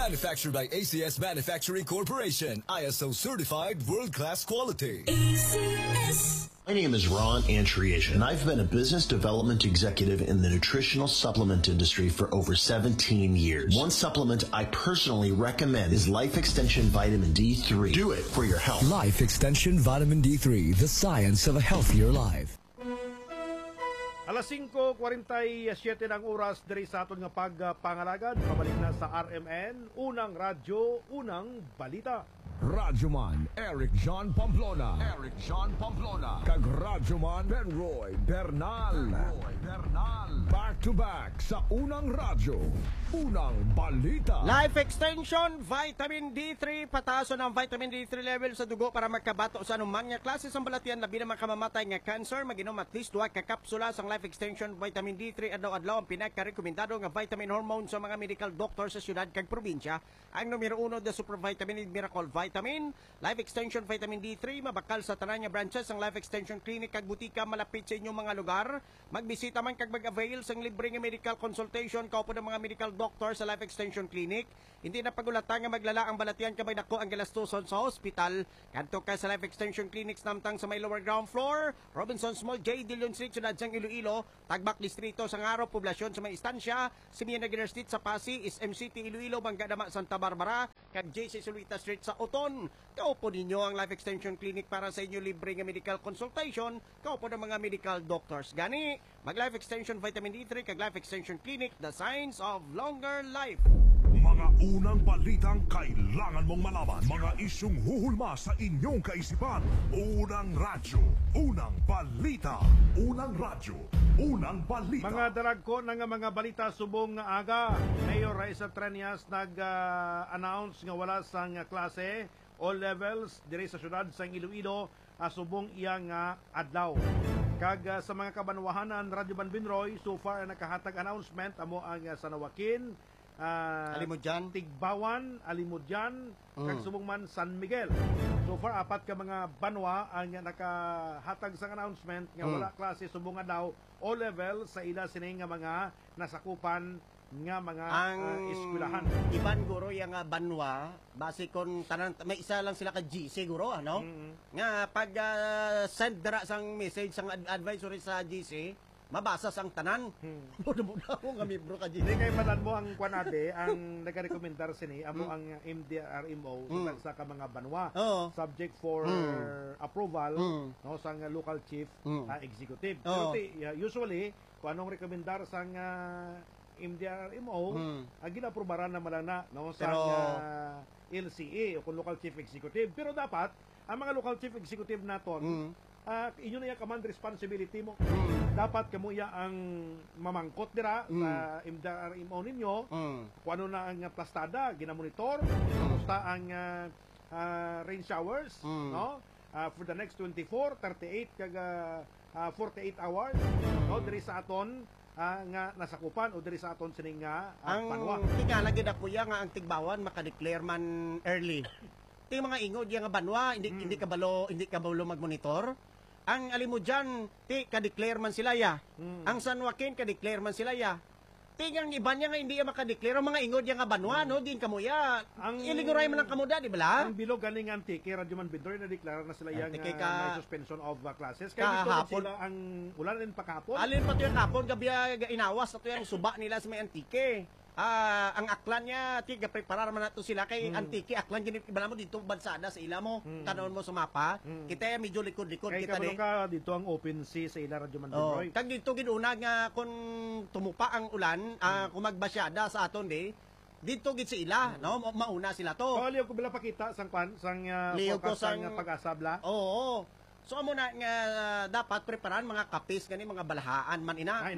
Manufactured by ACS Manufacturing Corporation. ISO certified world-class quality. ACS. My name is Ron Antriage, and I've been a business development executive in the nutritional supplement industry for over 17 years. One supplement I personally recommend is Life Extension Vitamin D3. Do it for your health. Life Extension Vitamin D3, the science of a healthier life. Alas 5:47 ng oras diri sa aton nga pagpangalagad. Pabalik na sa RMN, unang radyo, unang balita. Radyoman Eric John Pamplona. Kag Radyoman Benroy Bernal. Back to back sa unang radyo, unang balita. Life Extension Vitamin D3, pataso ng vitamin D3 level sa dugo para magkabato sa anumang nga klase sa balatian, labi na makamamatay nga cancer. Maginom at least 2 ka kapsula sang Life Extension Vitamin D3 adlaw-adlaw, ang pinaka-rekomendado nga vitamin hormone sa mga medical doctor sa syudad kag probinsya. Ang numero 1 the Super Vitamin Miracle Vitamin, Life Extension Vitamin D3, mabakal sa tanan nga branches ang Life Extension Clinic kag butika malapit sa inyong mga lugar. Magbisita man kag mag-avail sang libre nga medical consultation kaupo ng mga medical doctor sa Life Extension Clinic. Hindi na pagulatan nga maglala ang balatian kamay dako ang galastuson sa hospital. Kanto ka sa Life Extension Clinics namtang sa may lower ground floor, Robinson's Mall, J. Dillon Street, Ciudad sang Iloilo, Tagbak Distrito sa Ngaro, poblasyon sa may istansya, Simeon Aguilar Street sa Pasig, SM City, Iloilo, Bangadama, Santa Barbara, kag JC Sulita Street sa Oton. Kaupo ninyo ang Life Extension Clinic para sa inyo libre nga medical consultation, kaupo ng mga medical doctors. Gani, mag-Life Extension Vitamin D3 kag Life Extension Clinic, the science of longer life. Mga unang balitang kailangan mong malaman. Mga isyong huhulma sa inyong kaisipan. Unang radyo, unang balita. Unang radyo, unang balita. Mga daragko na nga mga balita subong nga aga. Mayor Raisa Trenias nag-announce nga wala sang klase all levels diri sa syudad sang Iloilo subong iya nga adlaw. Kag sa mga kabanwahanan, Radyo Banbinroy, so far nakahatag announcement amo ang Sanawakin, Alimudyan, Tigbawan, Alimudyan, kag subong San Miguel. So far 4 ka mga banwa ang nakahatag sa announcement nga wala klase subong adlaw o level sa ila sini nga mga nasakupan nga mga eskwelahan. Iban guro yung banwa, base kon tanan may isa lang sila ka G siguro ano? Nga pag send dira sang message sang advisory sa GC, mabasa sang tanan. Muda-muda ko nga miyembro ka GC. Hindi kay manan mo ang kwanade ang nagarekomendar sini amo ang MDRMO sa ka mga banwa. Subject for approval no sang local chief executive. Pero usually kung anong rekomendar sang MDRMO, ginaprobaran na malana no, sa LCA o kung local chief executive. Pero dapat, ang mga local chief executive naton, inyo na yung command responsibility mo. Dapat kamo ya ang mamangkot dira sa MDRMO ninyo, kung ano na ang plastada, ginamonitor, kamusta ang rain showers, no? For the next 24, 38, kag 48 hours, no? Diri sa aton, nga nasakupan o diri sa aton sining nga banwa. Ang tingala gid ako ya nga ang Tigbawan maka-declare man early. Ting mga ingod ya nga banwa hindi kabalo magmonitor. Ang Alimudyan ka-declare man sila ya. Ang San Joaquin ka-declare man sila ya. Tingang iba niya nga hindi maka-declare ang mga ingod ya nga banwa no din kamo ya. Ang iliguray man ang kamuda di bala? Ang bilog galing antike Radyo Manbinroy na deklara na sila yang may suspension of classes kaya dito sila ang ulan rin pakapon. Alin pa to yung kapon gabi inawas ato yung suba nila sa may antike. Ang aklan niya tiga preparar man nato sila kay antike aklan gini ibala mo dito bansada sa ila mo tanon mo sa mapa kita medyo likod-likod kita di ka dito ang open sea sa ila Radyo Manbinroy. Kag dito giduna nga kun tumupa ang ulan kung magbasyada sa aton dito gid sa ila no mauna sila to. Liyo ko bila pakita sang forecast sang pag-asabla. Oo. So amo na nga dapat preparan mga kapis gani mga balahaan man ina.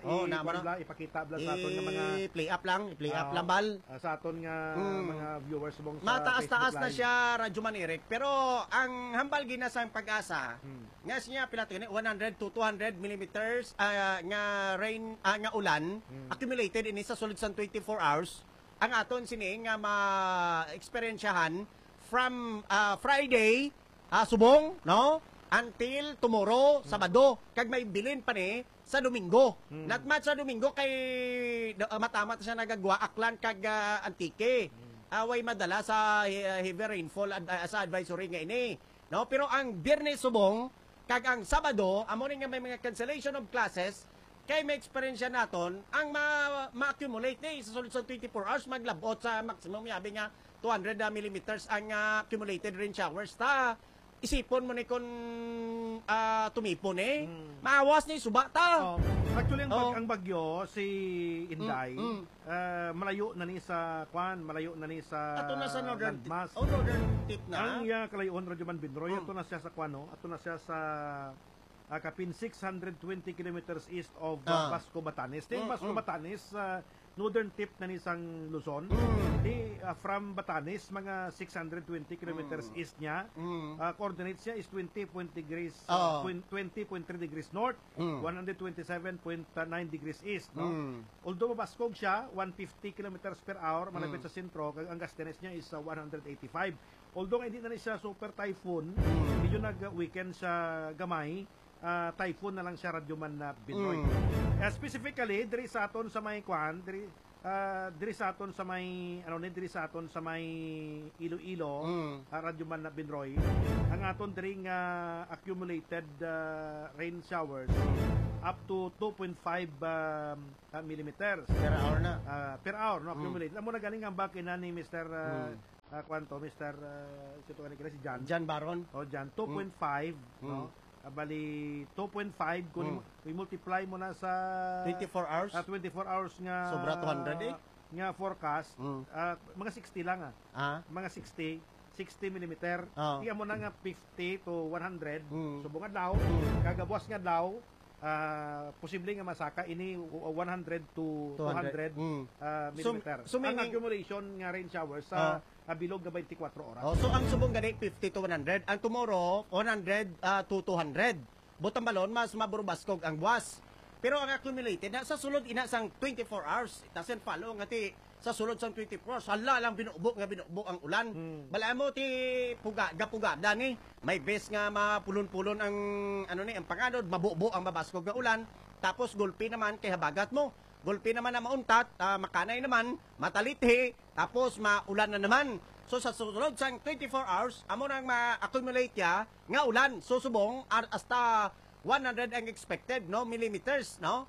Ipakita bla sa aton nga mga play up lang bal sa aton nga mga viewers mong sa mataas-taas na siya Radyo Man Eric pero ang hambal ginasang pag-asa nga siya pila to 100 to 200 millimeters nga rain nga ulan accumulated ini sa sulod sa 24 hours ang aton sini nga ma-experiensyahan from Friday subong no until tomorrow, Sabado, kag may bilin pa ni sa Domingo. Natmat sa Domingo kay matamat siya nagagwa aklan kag antike. way madala sa heavy rainfall sa advisory nga ini. No, pero ang Biyernes subong kag ang Sabado amo nga may mga cancellation of classes kay may experience naton ang ma-accumulate ni sa sulod sa 24 hours maglabot sa maximum yabi nga 200 millimeters ang accumulated rain showers ta isipon mo ni kon tumipon maawas ni suba ta. Actually ang bagyo si Inday malayo na ni sa malayo na ni sa ato na sa northern landmass. Northern tip na Ang kalayon Radyo Man Binroy ato na siya sa ato na siya sa kapin 620 kilometers east of Basco Batanes. Ting Basco Batanes northern tip na ni sang Luzon. From Batanes mga 620 kilometers east niya. Coordinates niya is 20.3 degrees north, 127.9 degrees east, no? Although mabaskog siya 150 kilometers per hour malapit sa sentro, ang gastines niya is 185. Although hindi na siya super typhoon, medyo nag-weekend sa gamay, typhoon na lang siya Radyo Man na Binoy. Specifically, diri sa aton sa may kwan, diri sa aton sa may diri sa aton sa may Iloilo, Radyo Man na Binoy, ang aton diri nga accumulated rain showers up to 2.5 millimeters per hour na. Per hour, no, accumulated. Amo na galing ang bakina ni Mr. Kwanto, Mr. Si Jan Baron. O Jan, 2.5, no? Bali 2.5 kung i-multiply mo na sa 24 hours. 24 hours nga sobra 200 nga forecast. Mga 60 lang Mga 60 millimeter. Tiyan mo na nga 50 to 100. Subong adlaw, kagabuas nga daw posible nga masaka ini 100 to 200 millimeter. Ang accumulation nga rain showers sa bilog nga 24 oras. So ang subong gani 50 to 100, ang tomorrow 100 to 200. Butang balon mas maburbaskog ang buwas. Pero ang accumulated na sa sulod ina sang 24 hours, it doesn't follow nga ti sa sulod sang 24 hours hala lang binubok ang ulan. Bala mo ti pugada ni may bes nga mapulon-pulon ang ang panganod, mabubo ang mabaskog nga ulan, tapos gulpi naman kay habagat mo. Gulpi naman na mauntat, makanay naman, matalithi, tapos maulan na naman. So sa sunod sang 24 hours, amo nang ma-accumulate ya nga ulan. So subong hasta 100 ang expected, no, millimeters, no?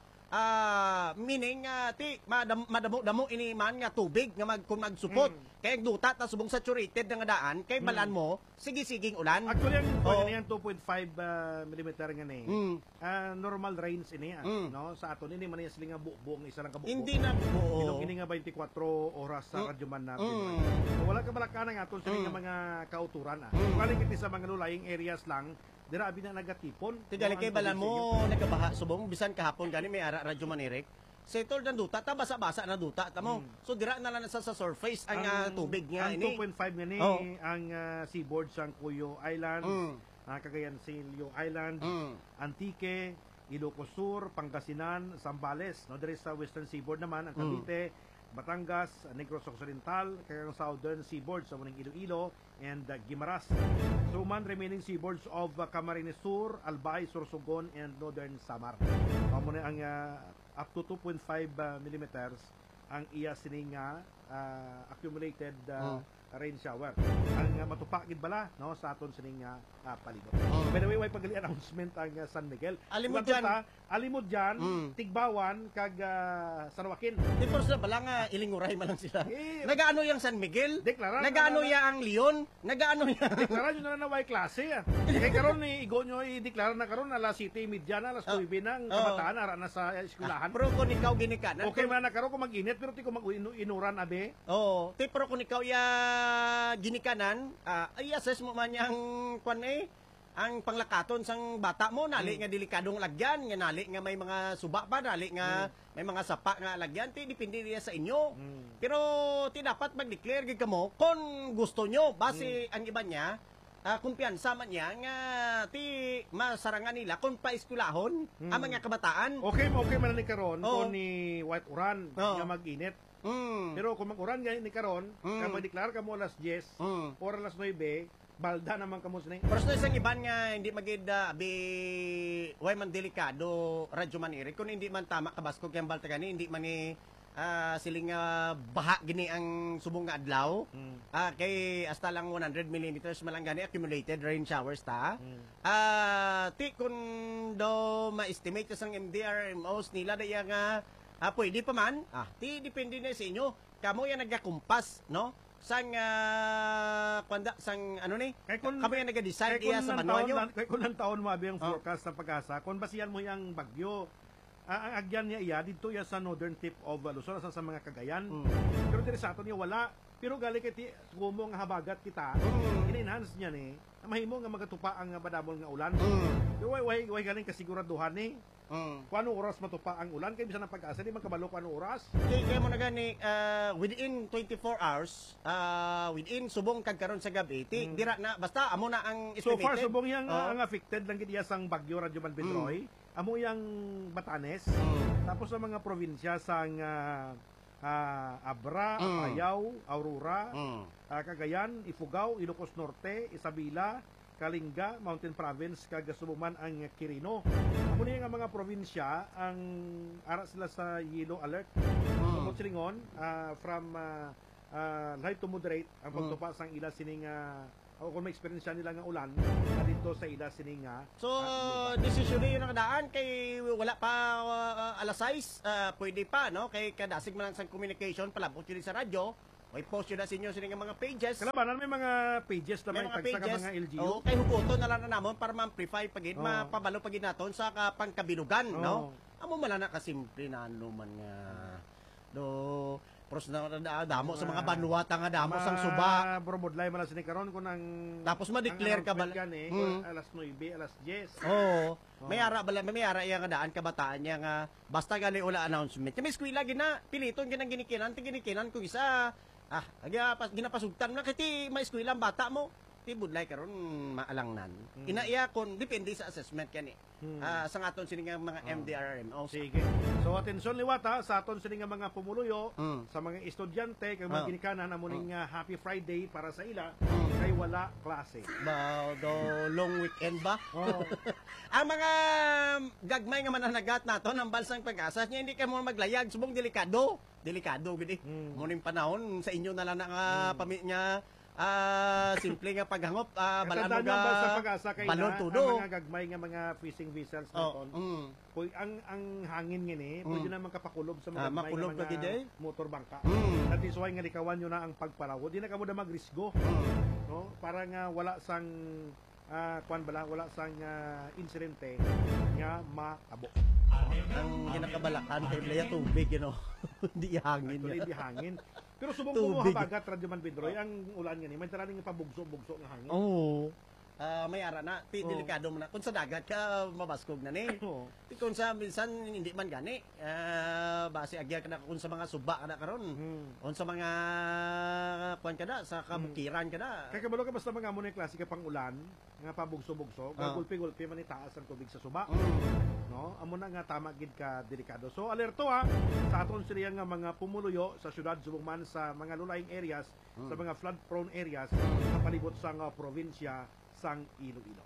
Meaning ti madamo ini man nga tubig nga kung magsupot kay duta ta subong saturated nga daan kay balan mo sige-siging ulan. Actually ang 2.5 millimeter nga ni normal rains ini no sa aton ini man sila nga buo isa lang kabuo. Hindi na buo. Ini nga 24 oras sa Radyo Man natin. So, wala ka balakanan nga aton sila nga mga kauturan Kali kiti sa mga lulaying areas lang dira abi na nagatipon. Tigali kay balan mo nagabaha subong bisan kahapon gani may ara Radyo Manirik. Settle na duta ta basa-basa na duta ta mo. So dira na lang sa surface ang tubig nga ini. Ang 2.5 nga ni ang seaboard sa Cuyo Island, Cagayan Silio Island, Antique, Ilocos Sur, Pangasinan, Zambales, no diri sa western seaboard naman ang Cavite, Batangas, Negros Occidental, kaya ang southern seaboard sa muning Iloilo and Guimaras. So man remaining seaboards of Camarines Sur, Albay, Sorsogon and Northern Samar. Muna ang up to 2.5 millimeters ang iya sining accumulated rain shower. Ang matupakid bala no sa aton sining palibot. By the way, way pagali announcement ang San Miguel. Alimod dyan, Tigbawan kag San Joaquin. Di por sila bala nga ilinguray man lang sila. Nagaano yang San Miguel? Deklara nagaano ya ang Leon? Nagaano ya? Deklara nyo na way klase Kay karon ni igo nyo i-deklara na karon alas 7:30 na alas 9 na ang kabataan ara na sa eskwelahan. Pero kung ikaw ginikanan. Okay man na karon kung mag-init pero ti ko mag-inuran abe. Oo. Pero kung ikaw ya ginikanan, i-assess mo man yang kwan ang panglakaton sang bata mo, nali nga delikadong lagyan, nga nali nga may mga suba pa, nali nga may mga sapa nga lagyan, ti depende niya sa inyo. Pero ti dapat mag-declare gid kamo kung gusto nyo, base ang iba niya, kumpiyansa man niya nga ti masarangan nila kung paeskwelahon ang mga kabataan. Okay man ni karon kung ni White Uran nga mag-init. Pero kung mag-uran ganyan ni karon, kung mag-declare ka mo alas 10 or alas 9, balda naman kamo sa Pero sa isang iban nga hindi magid way man delikado Radyo Manirik kung hindi man tama kabaskog yang balta gani hindi man ni siling baha gini ang subong nga adlaw. Kay hasta lang 100 millimeters malang gani accumulated rain showers ta. Ti kun do ma-estimate sang MDRMOs nila daya nga pwede pa man. Ti depende na sa inyo. Kamo yan nagakumpas, no? Sang sang ano ni? Kamo yan naga-decide iya sa manual nyo. Kaya kung lang taon mo abi ang forecast ng pag-asa, kung basihan mo yung bagyo, ang agyan niya iya dito ya sa northern tip of Luzon sa mga Cagayan. Pero diri sa aton niya wala. Pero gali kay gumo nga habagat kita. Ini-enhance niya ni mahimo nga magatupa ang badamol nga ulan. Pero way galing kasiguraduhan ni. Kung anong oras matupa ang ulan kay bisan ang pag-asa di man kabalo kung anong oras. Kaya mo na gani within 24 hours within subong kagkaron sa gabi dira na basta amo na ang So estimated. far subong yang ang affected lang gid iya sang bagyo Radyo Manbidroy. Amo yang Batanes. Tapos sa mga probinsya sang Abra, Apayao, Aurora, Cagayan, Ifugao, Ilocos Norte, Isabela, Kalinga, Mountain Province, kag Sumuman ang Quirino. Amo ni nga mga probinsya ang ara sila sa yellow alert. Tungod silingon from light to moderate ang pagtupa sang ila sining o kung may experience nila nga ulan dito sa ila sining So, decision yun ang daan kay wala pa alas 6, pwede pa, no? Kay kadasig man lang sa communication, palabot yun sa radyo, may post yun na sa inyo sining mga pages. Kalabanan may mga pages na may tagsa ka mga LGU. Kay hukuton na lang na namon para ma-amplify pagid, mapabalo pagid naton sa pangkabinugan, no? Amo man na kasimple na ano man nga do pros na damo sa mga banwata nga damo sang suba. Bromodlay man sini karon kun ang tapos ma-declare ka bala alas 9, alas 10. May ara iya nga daan kabataan niya nga basta gali wala announcement. Kami eskwela gina piliton ginang ginikinan kung isa ginapasugtan na kiti may eskwela ang bata mo. Ti budlay karon maalangnan. Inaiya kon depende sa assessment kani. Sa aton sini nga mga MDRMO. Sige. So atensyon liwat sa aton sini nga mga pumuluyo, sa mga estudyante kay mga ginikanan amo ning Happy Friday para sa ila kay wala klase. Do long weekend ba? Ang mga gagmay nga mananagat naton ang balsang pag-asa niya hindi ka mo maglayag subong delikado gid. Mo ning panahon sa inyo na lang nga pamilya simple nga paghangop balaan mo sa pag-asa kay balon ang tudo mga gagmay nga mga fishing vessels naton. Ang hangin ngini pwede naman kapakulob sa mga makulob gagmay nga mga motor bangka. At is why nga likawan yun na ang pagparawo. Di na kamo da magrisgo. No? Para nga wala sang wala sang insidente nga maabo. Ang ginakabalakan kay Laya tubig, hindi hangin. Hindi hangin. Pero subong ko mo habagat Radyo Manbidroy ang ulan nga ni may taraning pabugso-bugso nga hangin. May ara na delikado mo na kung sa dagat ka mabaskog na ni. Kung sa minsan hindi man gani base agya ka na kung sa mga suba ka na karon. Kung sa mga kuan ka na sa kabukiran ka na. Kaya kabalo ka basta mga amo na klase ka pang ulan nga pabugso-bugso, gulpi-gulpi man itaas ang tubig sa suba. No, amo na nga tama gid ka delikado. So alerto sa aton sila nga mga pumuluyo sa syudad subong man sa mga lulaying areas, sa mga flood prone areas sa palibot sa probinsya sang Iloilo.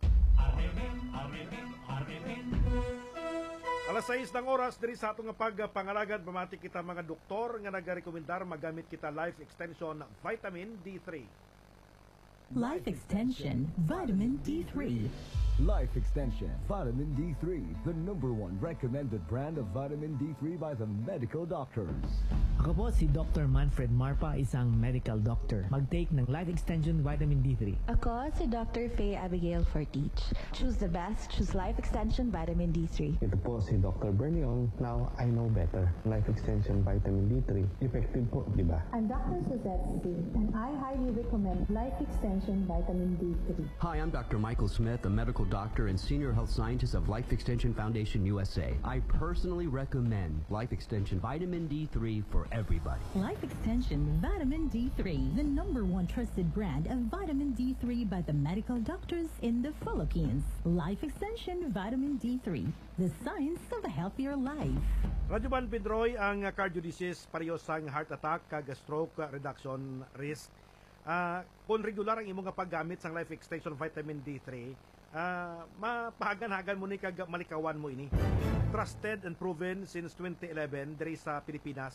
Alas 6 ng oras diri sa atong pagpangalagad pamati kita mga doktor nga nagarekomendar magamit kita Life Extension Vitamin D3. Life Extension Vitamin D3. Life Extension Vitamin D3, the #1 recommended brand of vitamin D3 by the medical doctors. Ako po si Dr. Manfred Marpa, isang medical doctor. Mag-take ng Life Extension Vitamin D3. Ako si Dr. Faye Abigail Fortich. Choose the best. Choose Life Extension Vitamin D3. Ito po si Dr. Bernie Ong. Now, I know better. Life Extension Vitamin D3. Effective po, di ba? I'm Dr. Suzette C. and I highly recommend Life Extension Vitamin D3. Hi, I'm Dr. Michael Smith, a medical doctor and senior health scientist of Life Extension Foundation USA. I personally recommend Life Extension Vitamin D3 for everybody. Life Extension Vitamin D3, the #1 trusted brand of vitamin D3 by the medical doctors in the Philippines. Life Extension Vitamin D3, the science of a healthier life. Radyo Manbidroy ang cardio disease pareho sang heart attack kag stroke reduction risk. Kung regular ang imong paggamit sang Life Extension Vitamin D3, mapahagan-hagan mo ni kag malikawan mo ini. Trusted and proven since 2011 diri sa Pilipinas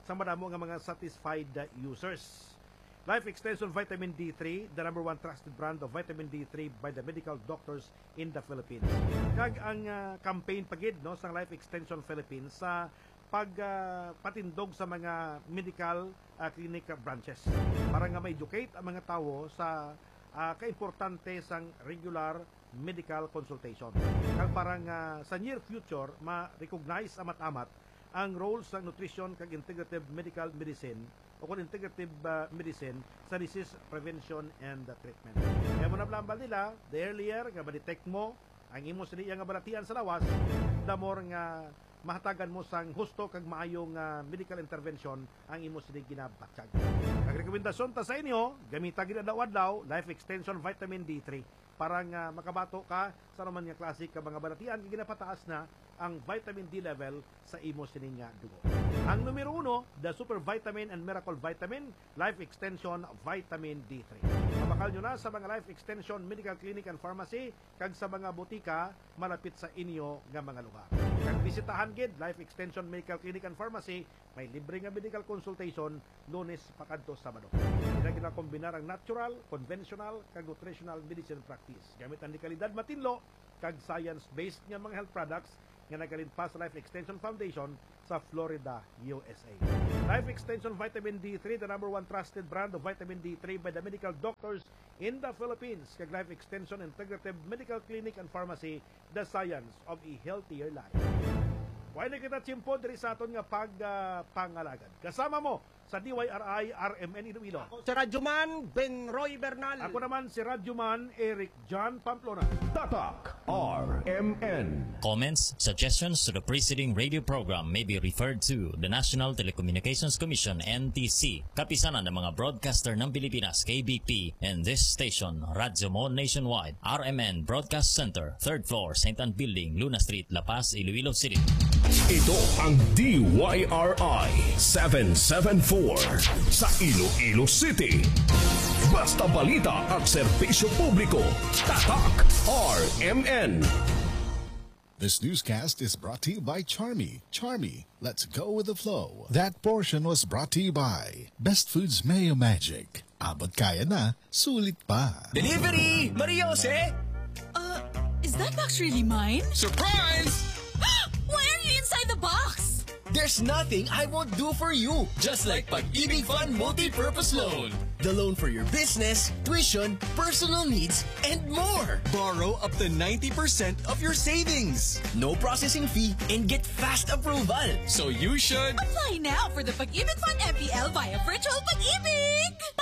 sa madamo nga mga satisfied users. Life Extension Vitamin D3, the number one trusted brand of vitamin D3 by the medical doctors in the Philippines. Kag ang campaign pagid no sa Life Extension Philippines sa pagpatindog sa mga medical clinic branches para nga ma-educate ang mga tao sa kaimportante sang regular medical consultation. Kag parang sa near future ma-recognize amat-amat ang roles sa nutrition kag integrative medical medicine o kung integrative medicine sa disease prevention and treatment. Kaya mo nablambal nila, the earlier nga ma-detect mo ang imo siniya nga balatian sa lawas, the more nga mahatagan mo sang husto kag maayong medical intervention ang imo sini ginabatyag. Ang rekomendasyon ta sa inyo, gamita gid adlaw-adlaw Life Extension Vitamin D3 para nga makabato ka sa naman nga klase ka mga balatian kay ginapataas na ang vitamin D level sa imo sining dugo. Ang numero 1, the Super Vitamin and Miracle Vitamin Life Extension Vitamin D3. Mabakal nyo na sa mga Life Extension Medical Clinic and Pharmacy kag sa mga butika malapit sa inyo nga mga lugar. Kag bisitahan gid Life Extension Medical Clinic and Pharmacy, may libre nga medical consultation Lunes pakadto Sabado. Kaya na kombinar ang natural, conventional kag nutritional medicine practice. Gamit ang kalidad matinlo kag science-based nga mga health products nga nagalimpas sa Life Extension Foundation sa Florida, USA. Life Extension Vitamin D3, the number one trusted brand of vitamin D3 by the medical doctors in the Philippines. Kag Life Extension Integrative Medical Clinic and Pharmacy, the science of a healthier life. Why na kita tsimpo diri sa aton nga pangalagad. Kasama mo sa DYRI RMN Iloilo. Ako si Radyoman Ben Roy Bernal. Ako naman si Radyoman Eric John Pamplona. Tatak RMN. Comments, suggestions to the preceding radio program may be referred to the National Telecommunications Commission NTC, kapisanan ng mga broadcaster ng Pilipinas KBP, and this station, Radyo Mo Nationwide, RMN Broadcast Center, 3rd floor, St. Anne Building, Luna Street, La Paz, Iloilo City. Ito ang DYRI 774 sa Iloilo City. Basta balita at serbisyo publiko. Tatak RMN. This newscast is brought to you by Charmy. Charmy, let's go with the flow. That portion was brought to you by Best Foods Mayo Magic. Abot kaya na, sulit pa. Delivery! Maria Jose? Is that box really mine? Surprise! Why are you inside the box? There's nothing I won't do for you. Just like Pag-ibig Fund Multi-Purpose Loan. The loan for your business, tuition, personal needs, and more. Borrow up to 90% of your savings. No processing fee and get fast approval. So you should apply now for the Pag-ibig Fund MPL via Virtual Pag-ibig.